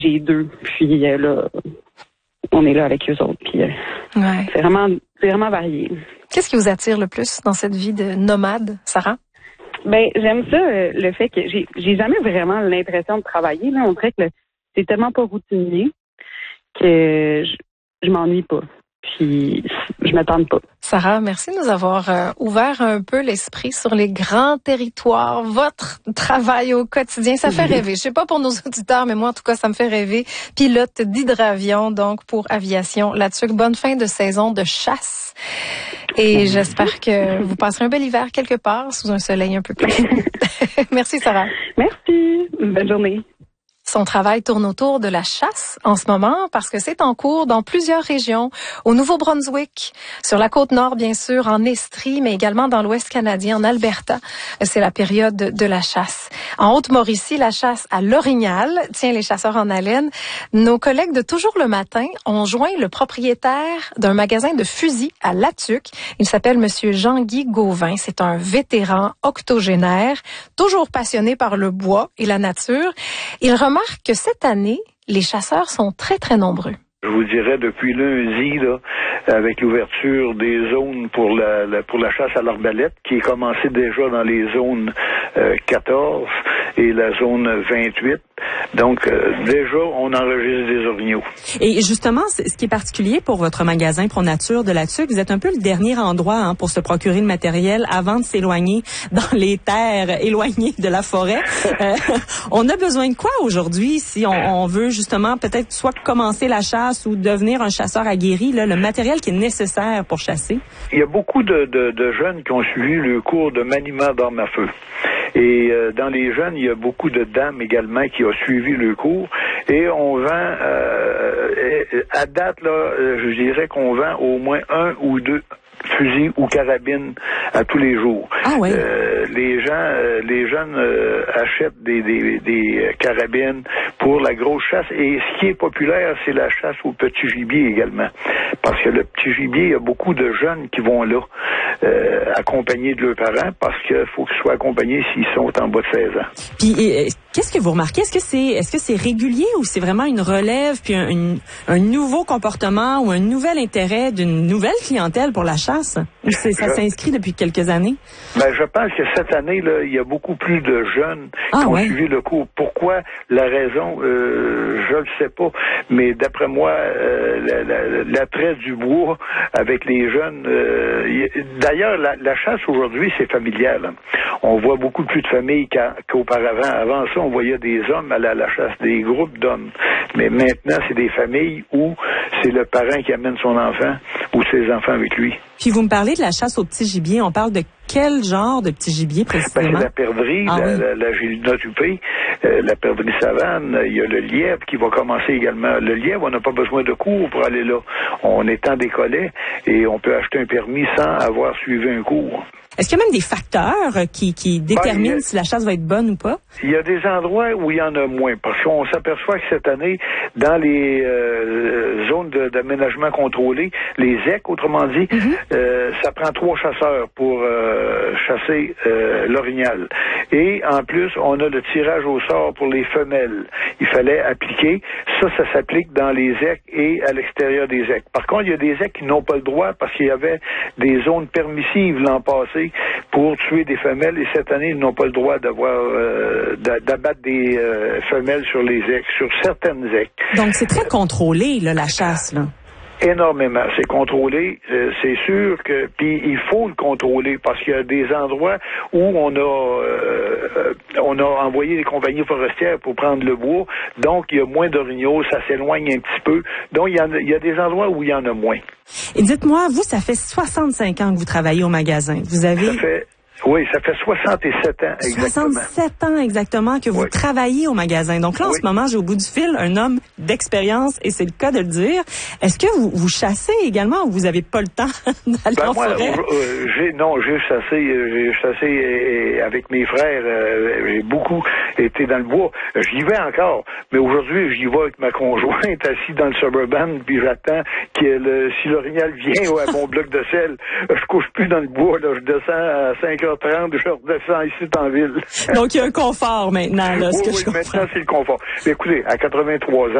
j'ai deux. Puis là, on est là avec eux autres. Puis c'est vraiment varié. Qu'est-ce qui vous attire le plus dans cette vie de nomade, Sarah? Ben, j'aime ça, le fait que j'ai jamais vraiment l'impression de travailler. Là, on dirait que c'est tellement pas routinier que je m'ennuie pas. Puis je m'attends pas. Sarah, merci de nous avoir ouvert un peu l'esprit sur les grands territoires, votre travail au quotidien. Ça fait rêver. Je sais pas pour nos auditeurs, mais moi, en tout cas, ça me fait rêver. Pilote d'hydravion, donc, pour Aviation Latuc. Bonne fin de saison de chasse. Et j'espère que vous passerez un bel hiver quelque part sous un soleil un peu plus chaud. Merci, Sarah. Merci. Bonne journée. Son travail tourne autour de la chasse en ce moment parce que c'est en cours dans plusieurs régions, au Nouveau-Brunswick, sur la côte nord bien sûr, en Estrie, mais également dans l'Ouest canadien, en Alberta. C'est la période de la chasse. En Haute-Mauricie, la chasse à l'orignal tient les chasseurs en haleine. Nos collègues de Toujours le matin ont joint le propriétaire d'un magasin de fusils à Latuc. Il s'appelle Monsieur Jean-Guy Gauvin. C'est un vétéran octogénaire, toujours passionné par le bois et la nature. Il remarque que cette année, les chasseurs sont très, très nombreux. Je vous dirais depuis lundi, là, avec l'ouverture des zones pour la chasse à l'arbalète, qui est commencée déjà dans les zones 14 et la zone 28. Donc, déjà, on enregistre des orignaux. Et justement, ce qui est particulier pour votre magasin Pro Nature de Latuc, vous êtes un peu le dernier endroit pour se procurer le matériel avant de s'éloigner dans les terres éloignées de la forêt. On a besoin de quoi aujourd'hui si on veut justement peut-être soit commencer la chasse ou devenir un chasseur aguerri, là, le matériel qui est nécessaire pour chasser? Il y a beaucoup de jeunes qui ont suivi le cours de maniement d'armes à feu. Et dans les jeunes, il y a beaucoup de dames également qui ont suivi le cours. Et on vend, à date, là, je dirais qu'on vend au moins 1 ou 2 fusils ou carabines à tous les jours. Ah ouais. Les jeunes achètent des carabines pour la grosse chasse. Et ce qui est populaire, c'est la chasse au petit gibier également. Parce que le petit gibier, il y a beaucoup de jeunes qui vont là, accompagnés de leurs parents, parce qu'il faut qu'ils soient accompagnés s'ils sont en bas de 16 ans. Puis, qu'est-ce que vous remarquez? Est-ce que c'est régulier ou c'est vraiment une relève, puis un nouveau comportement ou un nouvel intérêt d'une nouvelle clientèle pour la chasse? Ou ça s'inscrit depuis quelques années? Ben, je pense que cette année, là, il y a beaucoup plus de jeunes qui ont suivi le cours. Pourquoi? La raison, je le sais pas. Mais d'après moi, l'attrait du bois avec les jeunes. D'ailleurs, la chasse aujourd'hui, c'est familial. Hein. On voit beaucoup plus de familles qu'auparavant. Avant ça, on voyait des hommes aller à la chasse, des groupes d'hommes. Mais maintenant, c'est des familles où c'est le parent qui amène son enfant ou ses enfants avec lui. Puis vous me parlez de la chasse au petit gibier. On parle de quel genre de petit gibier précisément? Ben, c'est la perdrix, la gélina tupée, la perdrix savane. Il y a le lièvre qui va commencer également. Le lièvre, on n'a pas besoin de cours pour aller là. On étend des collets et on peut acheter un permis sans avoir suivi un cours. Est-ce qu'il y a même des facteurs qui déterminent si la chasse va être bonne ou pas? Il y a des endroits où il y en a moins, parce qu'on s'aperçoit que cette année, dans les zones d'aménagement contrôlé, les ZEC, autrement dit, ça prend 3 chasseurs pour chasser l'orignal. Et en plus, on a le tirage au sort pour les femelles. Il fallait appliquer. Ça s'applique dans les ZEC et à l'extérieur des ZEC. Par contre, il y a des ZEC qui n'ont pas le droit parce qu'il y avait des zones permissives l'an passé pour tuer des femelles et cette année, ils n'ont pas le droit d'abattre des femelles sur les ZEC, sur certaines ZEC. Donc, c'est très contrôlé, là, la chasse, là. Énormément. C'est contrôlé. C'est sûr que... Puis il faut le contrôler parce qu'il y a des endroits où on a envoyé des compagnies forestières pour prendre le bois. Donc, il y a moins d'orignaux. Ça s'éloigne un petit peu. Donc, il y a des endroits où il y en a moins. Et dites-moi, vous, ça fait 65 ans que vous travaillez au magasin. Vous avez... Oui, ça fait 67 ans exactement. 67 ans exactement que vous travaillez au magasin. Donc là, en ce moment, j'ai au bout du fil un homme d'expérience, et c'est le cas de le dire. Est-ce que vous chassez également ou vous avez pas le temps d'aller en forêt? J'ai chassé avec mes frères. J'ai beaucoup été dans le bois. J'y vais encore, mais aujourd'hui, j'y vais avec ma conjointe assise dans le Suburban, puis j'attends si l'orignal vient à mon bloc de sel. Je couche plus dans le bois. Là, je descends à 5 heures 16h30, je redescends ici en ville. Donc, il y a un confort maintenant, là, ce que je comprends. Maintenant, c'est le confort. Mais écoutez, à 83 ans,